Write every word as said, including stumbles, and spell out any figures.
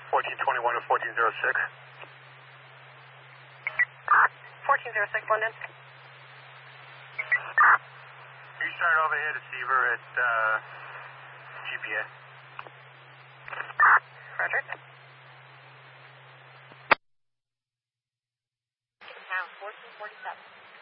fourteen twenty-one to fourteen oh six. fourteen oh six, London. Restart overhead receiver at uh, G P A. Roger. Pound fourteen forty-seven.